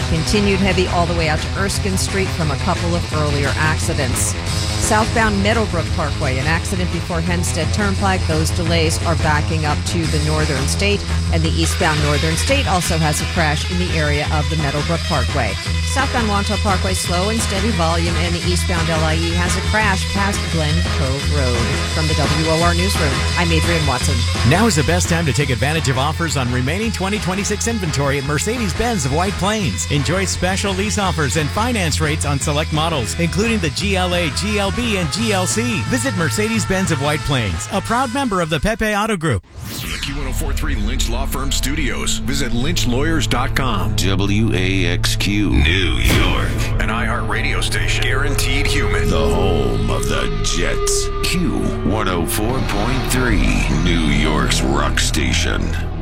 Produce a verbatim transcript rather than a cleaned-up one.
Continued heavy all the way out to Erskine Street from a couple of earlier accidents. Southbound Meadowbrook Parkway, an accident before Hempstead Turnpike. Those delays are backing up to the Northern State, and the eastbound Northern State also has a crash in the area of the Meadowbrook Parkway. Southbound Wantagh Parkway, slow and steady volume, and the eastbound L I E has a crash past Glen Cove Road. From the W O R Newsroom, I'm Adrienne Watson. Now is the best time to take advantage of offers on remaining twenty twenty-six inventory at Mercedes-Benz of White Plains. Enjoy special lease offers and finance rates on select models, including the G L A, G L B, and G L C. Visit Mercedes-Benz of White Plains, a proud member of the Pepe Auto Group. The Q one oh four point three Lynch Law Firm Studios. Visit lynch lawyers dot com. W A X Q, New York. An iHeartRadio station. Guaranteed human. The home of the Jets. Q one oh four point three, New York's rock station.